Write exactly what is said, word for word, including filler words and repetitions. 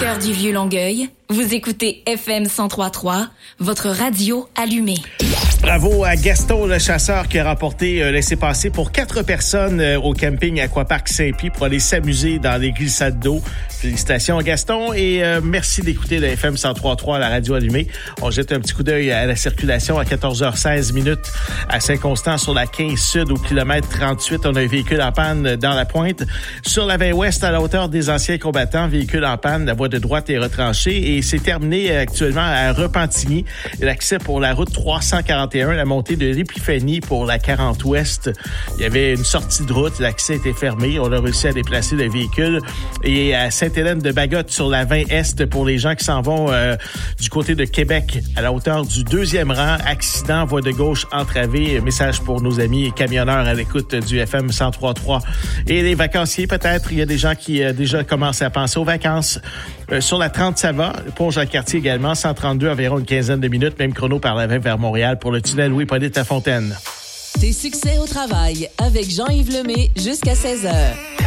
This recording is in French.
cœur du vieux Longueuil, vous écoutez F M cent trois virgule trois, votre radio allumée. Bravo à Gaston le chasseur qui a remporté euh, laissez-passer pour quatre personnes euh, au camping Aquapark Saint-Pie pour aller s'amuser dans les glissades d'eau. Félicitations Gaston et euh, merci d'écouter le F M cent trois virgule trois à la radio allumée. On jette un petit coup d'œil à la circulation à quatorze heures seize minutes à Saint-Constant sur la quinze sud au kilomètre trente-huit. On a un véhicule en panne dans la pointe. Sur la vingt ouest à la hauteur des anciens combattants, véhicule en panne, la voie de droite est retranchée et c'est terminé actuellement à Repentigny. L'accès pour la route trois cent quarante et un, la montée de l'Épiphanie pour la quarante ouest. Il y avait une sortie de route, l'accès était fermé. On a réussi à déplacer le véhicule. Et à Sainte-Hélène-de-Bagotte sur la vingt est pour les gens qui s'en vont euh, du côté de Québec à la hauteur du deuxième rang. Accident, voie de gauche entravée. Message pour nos amis camionneurs à l'écoute du F M cent trois virgule trois. Et les vacanciers, peut-être, il y a des gens qui euh, déjà commencent à penser aux vacances. Euh, sur la trente, ça va. Pont Jacques-Cartier également, cent trente-deux, environ une quinzaine de minutes. Même chrono par la vingt vers Montréal pour le tunnel Louis-Polyte à Fontaine. Tes succès au travail avec Jean-Yves Lemay jusqu'à seize heures.